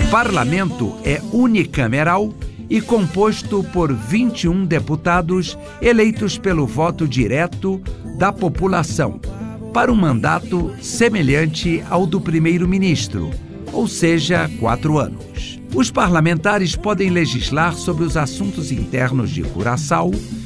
parlamento é unicameral e composto por 21 deputados eleitos pelo voto direto da população, para um mandato semelhante ao do primeiro-ministro, ou seja, 4 anos. Os parlamentares podem legislar sobre os assuntos internos de Curaçao,